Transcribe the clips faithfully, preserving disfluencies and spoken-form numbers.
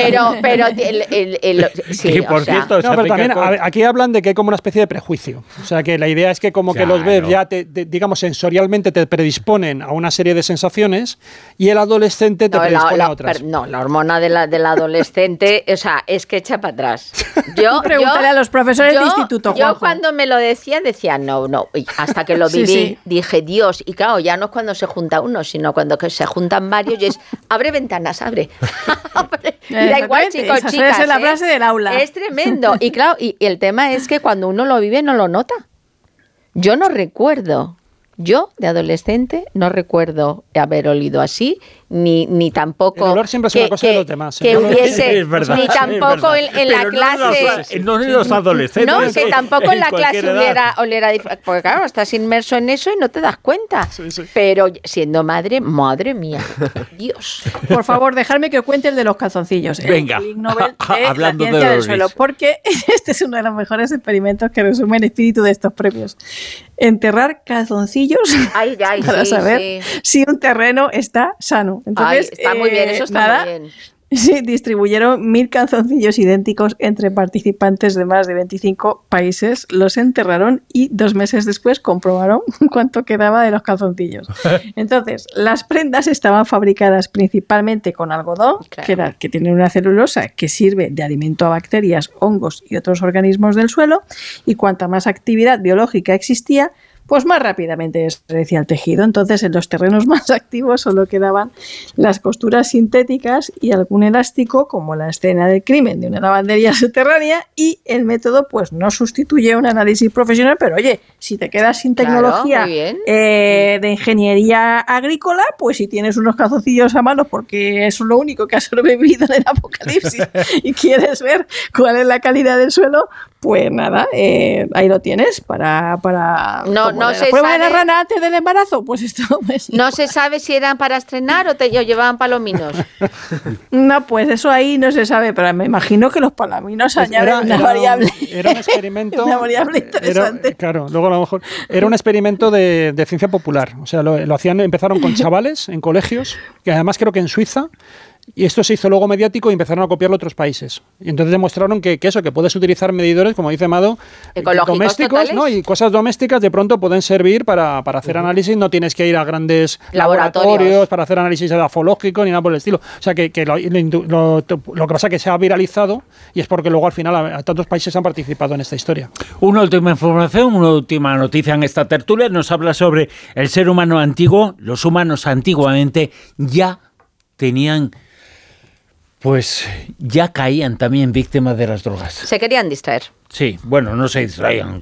Pero, pero el, el, el, el sí, que, por o sea, cierto, no, pero también con... aquí hablan de que hay como una especie de prejuicio. O sea, que la idea es que como claro. que los bebés ya, te, te, digamos, sensorialmente te predisponen a una serie de sensaciones y el adolescente te no, predispone la, la, a otras. Per, no, la hormona de la, del adolescente, o sea, es que echa para atrás. Yo, Pregúntale yo, a los profesores yo, de instituto, Yo Juanjo. cuando me lo decía, decía no, no. Y hasta que lo viví, sí, sí. dije, Dios, y claro, ya no es cuando se junta uno, sino cuando que se juntan varios y es, abre ventanas, abre. abre. Y da igual, chicos, esa chicas. Es la ¿eh? frase del aula. Es tremendo. Y claro, y, y el tema es que cuando uno lo vive no lo nota. Yo no recuerdo. Yo, de adolescente, no recuerdo haber olido así, ni, ni tampoco... El olor siempre es que, una cosa que, de los demás. Que ¿eh? hubiese... Es verdad, ni tampoco en, en la no clase... En los, no en los adolescentes. No, que tampoco en, en la clase edad. hubiera oliera diferente. Porque claro, estás inmerso en eso y no te das cuenta. Sí, sí. Pero siendo madre, madre mía, Dios. Por favor, dejadme que os cuente el de los calzoncillos. Venga, el Ig Nobel de hablando la ciencia de del suelo. Porque este es uno de los mejores experimentos que resume el espíritu de estos premios. Enterrar calzoncillos ay, ay, para sí, saber sí. si un terreno está sano. Entonces, ay, está muy bien, eso está nada, muy bien. Sí, distribuyeron mil calzoncillos idénticos entre participantes de más de veinticinco países, los enterraron y dos meses después comprobaron cuánto quedaba de los calzoncillos. Entonces, las prendas estaban fabricadas principalmente con algodón, claro. que, era, que tiene una celulosa que sirve de alimento a bacterias, hongos y otros organismos del suelo, y cuanta más actividad biológica existía, pues más rápidamente desaparecía el tejido. Entonces, en los terrenos más activos solo quedaban las costuras sintéticas y algún elástico, como la escena del crimen de una lavandería subterránea, y el método pues no sustituye un análisis profesional, pero oye, si te quedas sin tecnología claro, eh, de ingeniería agrícola, pues si tienes unos calzoncillos a mano, porque eso es lo único que ha sobrevivido en el apocalipsis, y quieres ver cuál es la calidad del suelo, pues nada, eh, ahí lo tienes para... para no, no la se prueba sabe, de la rana antes del embarazo, pues esto... Pues, no se sabe si eran para estrenar o te o llevaban palominos. No, pues eso ahí no se sabe, pero me imagino que los palominos pues añaden era, una era variable. Un, era un experimento... una variable interesante. Era, claro, luego a lo mejor... Era un experimento de, de ciencia popular. O sea, lo, lo hacían, empezaron con chavales en colegios, que además creo que en Suiza... Y esto se hizo luego mediático y empezaron a copiarlo otros países. Y entonces demostraron que, que eso, que puedes utilizar medidores, como dice Mado, domésticos, ¿no? Y cosas domésticas de pronto pueden servir para, para hacer uh-huh. análisis. No tienes que ir a grandes laboratorios, laboratorios para hacer análisis edafológico ni nada por el estilo. O sea, que, que lo, lo, lo que pasa es que se ha viralizado y es porque luego al final a, a tantos países han participado en esta historia. Una última información, una última noticia en esta tertulia. Nos habla sobre el ser humano antiguo. Los humanos antiguamente ya tenían... Pues ya caían también víctimas de las drogas. Se querían distraer. Sí, bueno, no se distraían.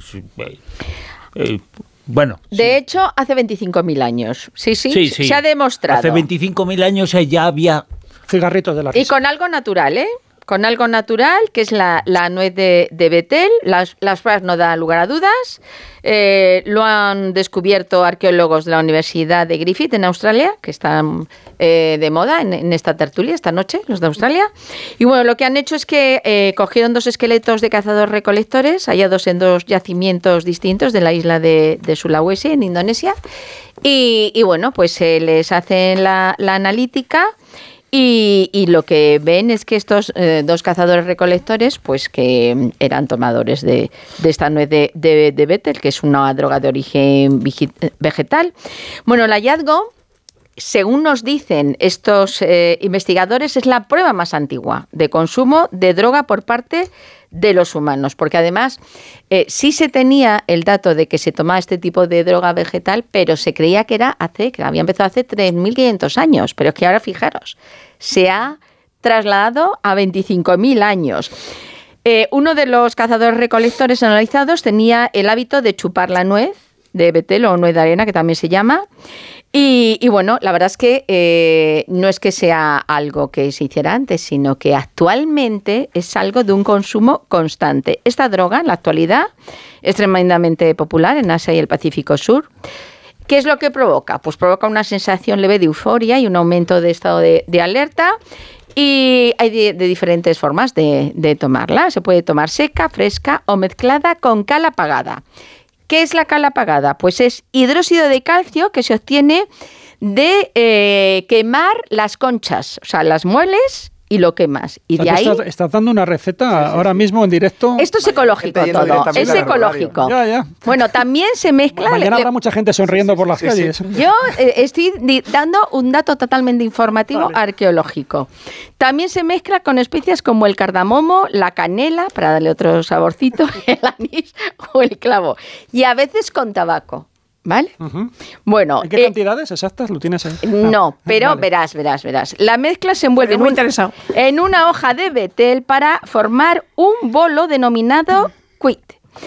Eh, bueno. De sí. hecho, hace veinticinco mil años. Sí, sí, sí, sí. Se ha demostrado. Hace veinticinco mil años ya había... Cigarritos de la risa. Y con algo natural, ¿eh? Con algo natural, que es la, la nuez de, de Betel. Las, las pruebas no dan lugar a dudas. Eh, lo han descubierto arqueólogos de la Universidad de Griffith en Australia, que están eh, de moda en, en esta tertulia esta noche, los de Australia. Y bueno, lo que han hecho es que eh, cogieron dos esqueletos de cazadores-recolectores, hallados en dos yacimientos distintos de la isla de, de Sulawesi, en Indonesia. Y, y bueno, pues se les hacen la, la analítica. Y, y lo que ven es que estos eh, dos cazadores recolectores, pues que eran tomadores de, de esta nuez de, de, de Betel, que es una droga de origen vegetal. Bueno, el hallazgo, según nos dicen estos eh, investigadores, es la prueba más antigua de consumo de droga por parte de los humanos, porque además eh, sí se tenía el dato de que se tomaba este tipo de droga vegetal, pero se creía que era hace, que había empezado hace tres mil quinientos años, pero es que ahora fijaros, se ha trasladado a veinticinco mil años. Eh, uno de los cazadores recolectores analizados tenía el hábito de chupar la nuez de Betel o nuez de arena, que también se llama. Y, y bueno, la verdad es que eh, no es que sea algo que se hiciera antes, sino que actualmente es algo de un consumo constante. Esta droga, en la actualidad, es tremendamente popular en Asia y el Pacífico Sur. ¿Qué es lo que provoca? Pues provoca una sensación leve de euforia y un aumento de estado de, de alerta. Y hay de, de diferentes formas de, de tomarla. Se puede tomar seca, fresca o mezclada con cal apagada. ¿Qué es la cal apagada? Pues es hidróxido de calcio que se obtiene de eh, quemar las conchas, o sea, las mueles y lo quemas. Y O sea, de ahí... estás, estás dando una receta sí, sí, ahora sí. mismo en directo. Esto es ecológico todo, es ecológico. Ya, ya. Bueno, también se mezcla... Mañana le, habrá mucha gente sonriendo sí, sí, por las sí, calles. Sí. Yo eh, estoy di, dando un dato totalmente informativo vale. arqueológico. También se mezcla con especias como el cardamomo, la canela, para darle otro saborcito, el anís o el clavo. Y a veces con tabaco. ¿Vale? Uh-huh. Bueno. ¿En qué eh, cantidades exactas lo tienes ahí? No, ah, pero vale. verás, verás, verás. La mezcla se envuelve en, muy un, interesado. en una hoja de betel para formar un bolo denominado quid.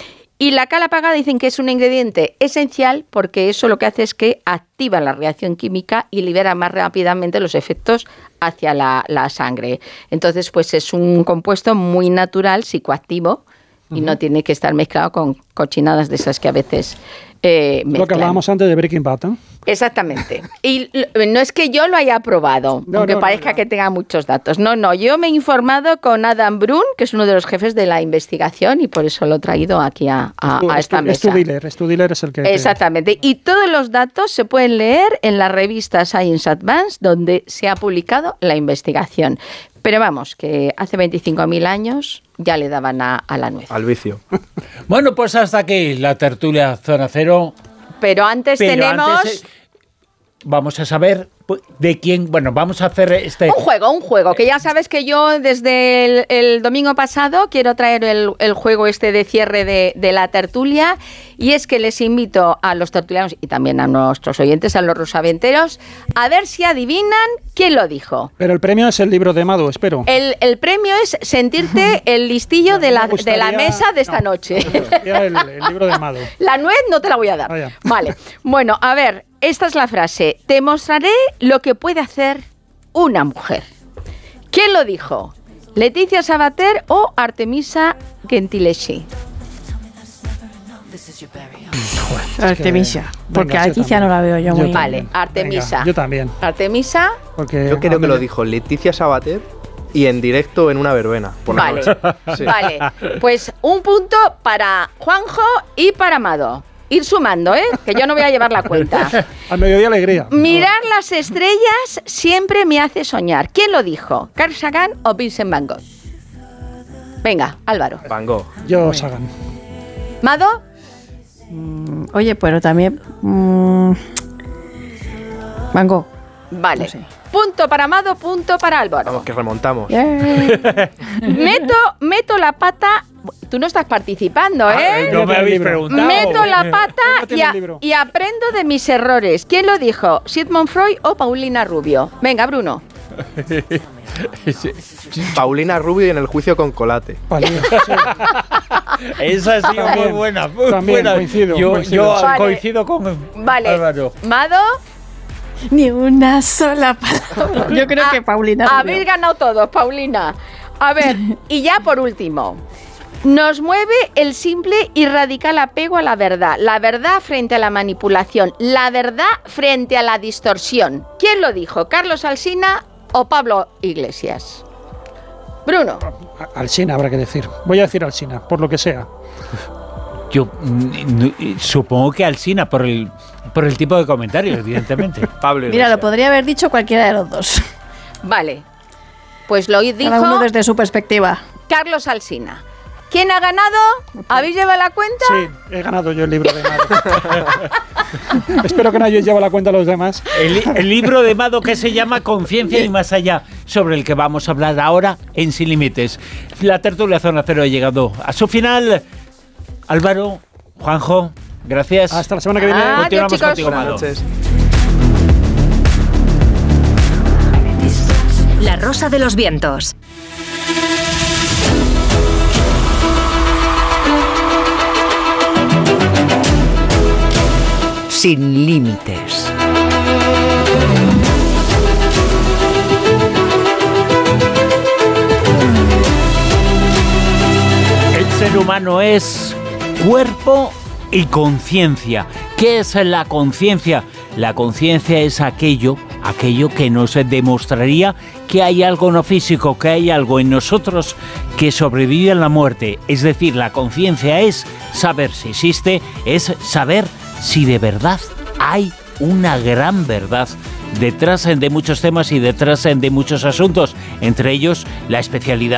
Y la cal apagada dicen que es un ingrediente esencial porque eso lo que hace es que activa la reacción química y libera más rápidamente los efectos hacia la, la sangre. Entonces, pues es un compuesto muy natural, psicoactivo, y uh-huh. no tiene que estar mezclado con cochinadas de esas que a veces... Eh, lo que hablábamos antes de Breaking Bad, ¿eh? Exactamente. Y no es que yo lo haya probado, no, aunque no, parezca no, no. que tenga muchos datos. No, no, yo me he informado con Adam Brun, que es uno de los jefes de la investigación, y por eso lo he traído aquí a, a, a esta mesa. Studiler, Studiler es el que... Exactamente. Y todos los datos se pueden leer en la revista Science Advance, donde se ha publicado la investigación. Pero vamos, que hace veinticinco mil años ya le daban a, a la nuez. Al vicio. Bueno, pues hasta aquí la tertulia Zona Cero. Pero antes Pero tenemos... Antes, vamos a saber de quién... Bueno, vamos a hacer este... Un juego, un juego, que ya sabes que yo desde el, el domingo pasado quiero traer el, el juego este de cierre de, de la tertulia, y es que les invito a los tertulianos y también a nuestros oyentes, a los rosaventeros, a ver si adivinan quién lo dijo. Pero el premio es el libro de Mado, espero. El, el premio es sentirte el listillo de la, gustaría, de la mesa de esta no, noche. El, el libro de Mado. La nuez no te la voy a dar. Vaya. Vale, bueno, a ver, esta es la frase. Te mostraré lo que puede hacer una mujer. ¿Quién lo dijo? ¿Leticia Sabater o Artemisa Gentileschi? Artemisa, porque a Leticia no la veo yo, yo muy Vale, Artemisa. Venga, yo también. Artemisa. Porque, yo creo que lo dijo Leticia Sabater y en directo en una verbena. Por vale, sí. Vale. Pues un punto para Juanjo y para Amado. Ir sumando, ¿eh? Que yo no voy a llevar la cuenta. Al mediodía alegría. Mirar las estrellas siempre me hace soñar. ¿Quién lo dijo? ¿Carl Sagan o Vincent Van Gogh? Venga, Álvaro. Van Gogh. Yo, Sagan. ¿Mado? Mm, oye, pero también... Mm, Van Gogh. Vale. No sé. Punto para Amado, punto para Álvaro. Vamos, que remontamos. Yeah. meto, meto la pata... Tú no estás participando, ¿eh? Ah, no me habéis preguntado. Meto la pata y, a, y aprendo de mis errores. ¿Quién lo dijo? ¿Sigmund Freud o Paulina Rubio? Venga, Bruno. Paulina Rubio y en el juicio con Colate. Esa ha sido muy buena. Muy También buena. coincido. Yo, coincido, yo vale. coincido con vale. Álvaro. ¿Mado? Ni una sola palabra. Yo creo ah, que Paulina Rubio. Habéis ganado todos, Paulina. A ver, y ya por último. Nos mueve el simple y radical apego a la verdad. La verdad frente a la manipulación. La verdad frente a la distorsión. ¿Quién lo dijo? ¿Carlos Alsina o Pablo Iglesias? Bruno. Alsina habrá que decir. Voy a decir Alsina, por lo que sea. Yo mm, supongo que Alsina, por el, por el tipo de comentarios, evidentemente. Pablo Iglesias. Mira, lo podría haber dicho cualquiera de los dos. Vale. Pues lo dijo... Cada uno desde su perspectiva. Carlos Alsina. ¿Quién ha ganado? ¿Habéis llevado la cuenta? Sí, he ganado yo el libro de Mado. Espero que no hayáis llevado la cuenta a los demás. El, el libro de Mado que se llama Conciencia y más allá, sobre el que vamos a hablar ahora en Sin Límites. La tertulia Zona Cero ha llegado a su final. Álvaro, Juanjo, gracias. Hasta la semana que viene. Ah, continuamos adiós, contigo, Buenas Mado. noches. La Rosa de los Vientos. Sin límites. El ser humano es cuerpo y conciencia. ¿Qué es la conciencia? La conciencia es aquello, aquello que nos demostraría que hay algo no físico, que hay algo en nosotros que sobrevive a la muerte. Es decir, la conciencia es saber si existe, es saber si de verdad hay una gran verdad detrás de muchos temas y detrás de muchos asuntos, entre ellos la especialidad